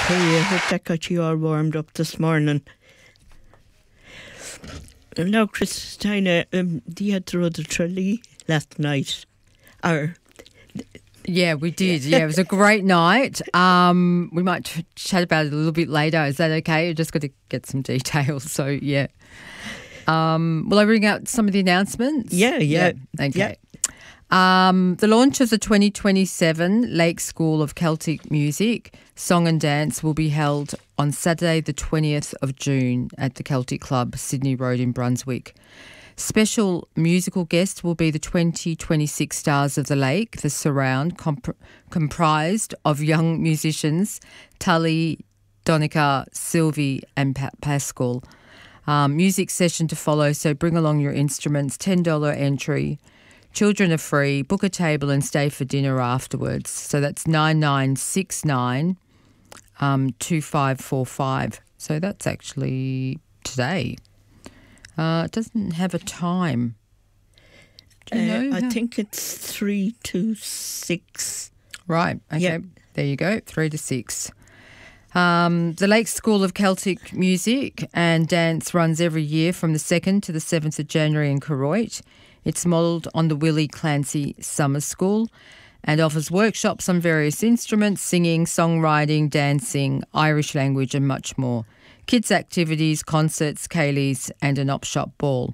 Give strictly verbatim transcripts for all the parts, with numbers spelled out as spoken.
Okay, I hope that got you all warmed up this morning. Now, Christina, um, you had to run the Tralee last night. Or Yeah, we did. Yeah, it was a great night. Um, we might ch- chat about it a little bit later. Is that okay? I just got to get some details. So, yeah. Um, will I bring out some of the announcements? Yeah, yeah. yeah. Okay. Yeah. Um, the launch of the twenty twenty-seven Lake School of Celtic Music Song and Dance will be held on Saturday the twentieth of June at the Celtic Club, Sydney Road in Brunswick. Special musical guest will be the twenty twenty-six Stars of the Lake, the surround, comp- comprised of young musicians Tully, Donica, Sylvie and pa- Pascal. Um, music session to follow, so bring along your instruments, ten dollars entry. Children are free, book a table and stay for dinner afterwards. So that's nine nine six nine um, two five four five. So that's actually today. Uh, it doesn't have a time. Do you uh, know? I how? think it's three to six. Right, okay. Yeah. There you go, three to six. Um, the Lake School of Celtic Music and Dance runs every year from the second to the seventh of January in Koroit. It's modelled on the Willie Clancy Summer School and offers workshops on various instruments, singing, songwriting, dancing, Irish language and much more. Kids' activities, concerts, ceilidhs and an op-shop ball.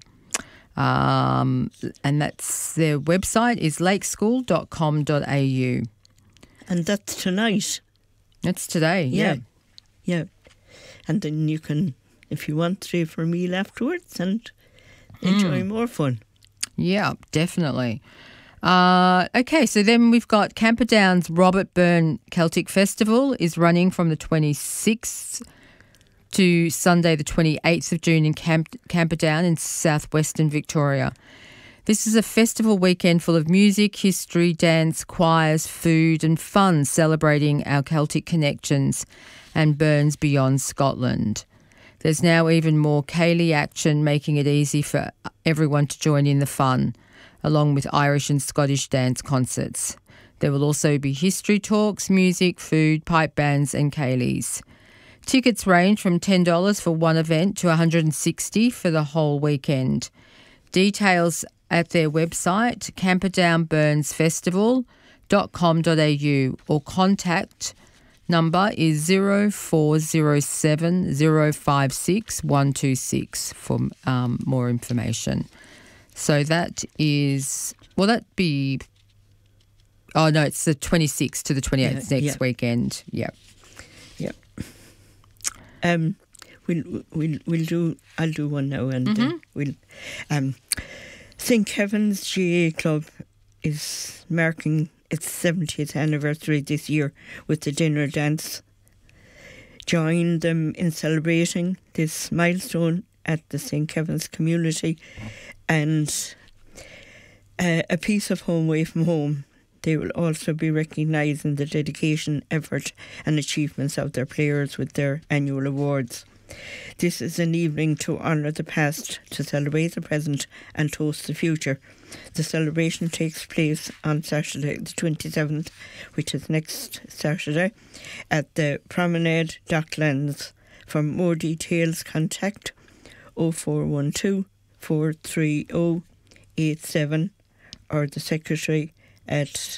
Um, and that's their website is lake school dot com dot a u. And that's tonight. That's today, yeah. Yeah. Yeah. And then you can, if you want, stay for a meal afterwards and enjoy Mm. more fun. Yeah, definitely. Uh, okay, so then we've got Camperdown's Robert Byrne Celtic Festival is running from the twenty-sixth to Sunday the twenty-eighth of June in Camp- Camperdown in southwestern Victoria. This is a festival weekend full of music, history, dance, choirs, food and fun celebrating our Celtic connections and Burns beyond Scotland. There's now even more ceilidh action, making it easy for everyone to join in the fun, along with Irish and Scottish dance concerts. There will also be history talks, music, food, pipe bands and ceilidhs. Tickets range from ten dollars for one event to one hundred sixty dollars for the whole weekend. Details at their website, camperdown burns festival dot com dot a u, or contact number is zero four zero seven zero five six one two six for um, more information. So that is, will that be, oh no, it's the twenty-sixth to the twenty-eighth Yeah, next yeah. weekend. Yeah. Yeah. Um, we'll we'll we'll do. I'll do one now, and Mm-hmm. uh, we'll. Um, Saint Kevin's G A A Club is marking its seventieth anniversary this year with the dinner dance. Join them in celebrating this milestone at the Saint Kevin's community, and uh, a piece of home away from home. They will also be recognising the dedication, effort and achievements of their players with their annual awards. This is an evening to honour the past, to celebrate the present and toast the future. The celebration takes place on Saturday the twenty-seventh, which is next Saturday, at the Promenade Docklands. For more details, contact oh four one two, four three oh, eight seven or the secretary at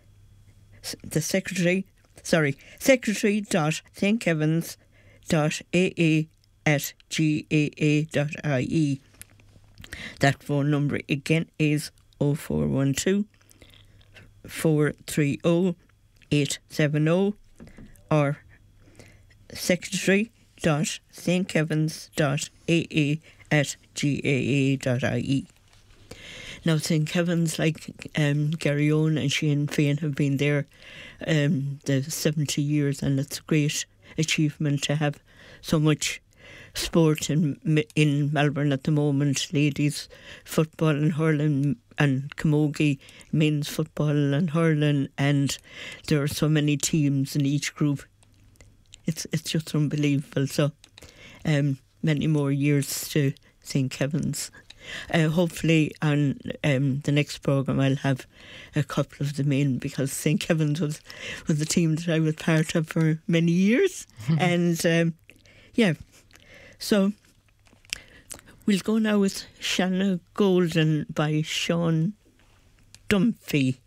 the secretary, sorry, secretary dot st kevins dot a a at g a a dot i e. That phone number again is oh four one two, four three oh, eight seven oh or secretary dot st kevins dot a a at g a a dot i e. Now, Saint Kevin's, like um, Gary Owen and Shane Fain have been there um, the seventy years, and it's a great achievement to have so much sport in in Melbourne at the moment. Ladies football and hurling and camogie, men's football and hurling, and there are so many teams in each group. It's it's just unbelievable. So um, many more years to Saint Kevin's. Uh, hopefully on um, the next programme I'll have a couple of them in, because Saint Kevin's was, was a team that I was part of for many years. And um, yeah, so we'll go now with Shanna Golden by Sean Dunphy,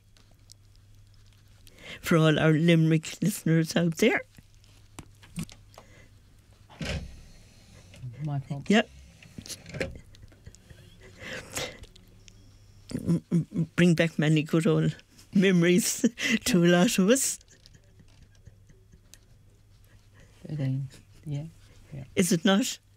for all our Limerick listeners out there. My fault. Yep. Bring back many good old memories to a lot of us. thirteen. Yeah. Yeah. Is it not?